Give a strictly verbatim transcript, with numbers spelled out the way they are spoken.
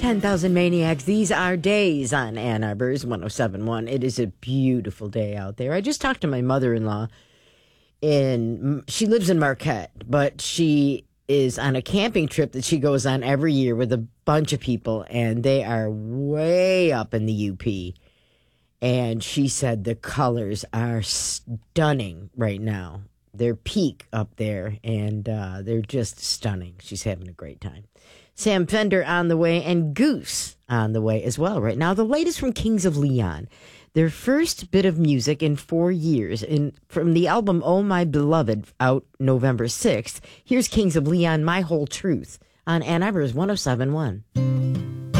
ten thousand Maniacs. These are days on Ann Arbor's one oh seven point one. It is a beautiful day out there. I just talked to my mother-in-law. In she lives in Marquette, but she is on a camping trip that she goes on every year with a bunch of people, and they are way up in the U P. And she said the colors are stunning right now. They're peak up there, and uh, they're just stunning. She's having a great time. Sam Fender on the way, and Goose on the way as well right now. The latest from Kings of Leon. Their first bit of music in four years. In, from the album Oh My Beloved, out November sixth. Here's Kings of Leon, My Whole Truth, on Ann Arbor's one oh seven point one.